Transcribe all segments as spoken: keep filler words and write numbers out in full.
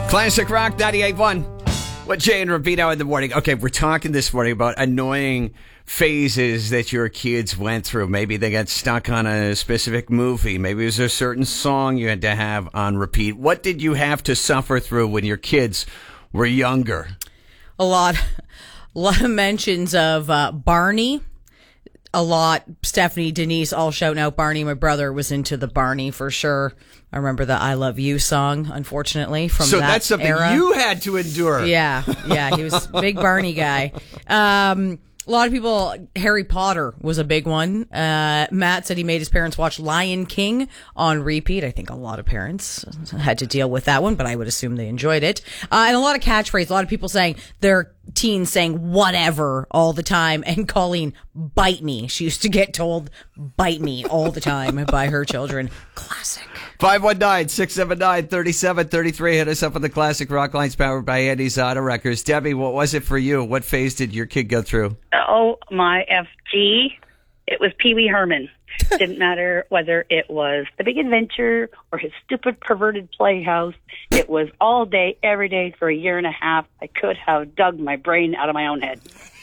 Classic Rock ninety-eight point one. What Jay and Ravino in the morning. Okay, we're talking this morning about annoying phases that your kids went through. Maybe they got stuck on a specific movie. Maybe it was a certain song you had to have on repeat. What did you have to suffer through when your kids were younger? A lot, a lot of mentions of uh, Barney. A lot. Stephanie, Denise, all shouting out Barney. My brother was into the Barney for sure. I remember the I Love You song, unfortunately, from so that that's something era. You had to endure. Yeah, yeah, he was a big Barney guy. Um, a lot of people, Harry Potter was a big one. Uh, Matt said he made his parents watch Lion King on repeat. I think a lot of parents had to deal with that one, but I would assume they enjoyed it. Uh, and a lot of catchphrases, a lot of people saying their teens saying whatever all the time, and Colleen, bite me. She used to get told bite me all the time by her children. Classic. five one nine, six seven nine, three seven three three. Hit us up on the Classic Rock Lines powered by Andy's Auto Records. Debbie, what was it for you? What phase did your kid go through? Oh, my F G. It was Pee Wee Herman. Didn't matter whether it was The Big Adventure or his stupid perverted playhouse. It was all day, every day for a year and a half. I could have dug my brain out of my own head.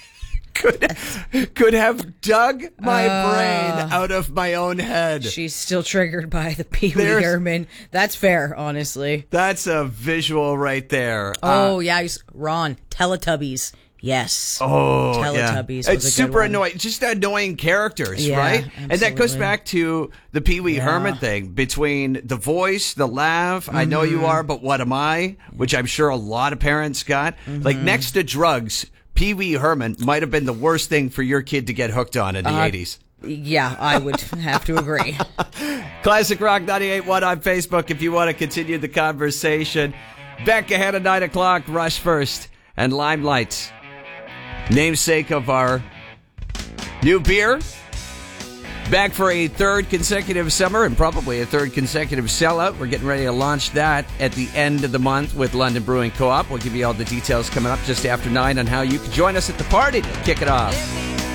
Could, could have dug my Uh, brain out of my own head. She's still triggered by the Pee Wee There's- Herman. That's fair, honestly. That's a visual right there. Oh, Uh, yeah. I used, Ron, Teletubbies. Yes. Oh, Teletubbies yeah. was It's a good super one. annoying. Just annoying characters, Yeah, right? And that goes absolutely. back to the Pee Wee Yeah. Herman thing between the voice, the laugh, I know Mm-hmm. you are, but what am I? Which I'm sure a lot of parents got. Mm-hmm. Like next to drugs, Pee Wee Herman might have been the worst thing for your kid to get hooked on in the Uh, eighties. Yeah, I would have to agree. Classic Rock ninety-eight point one on Facebook if you want to continue the conversation. Back ahead at nine o'clock, Rush First and Limelight. Namesake of our new beer. Back for a third consecutive summer and probably a third consecutive sellout. We're getting ready to launch that at the end of the month with London Brewing Co-op. We'll give you all the details coming up just after nine on how you can join us at the party to kick it off.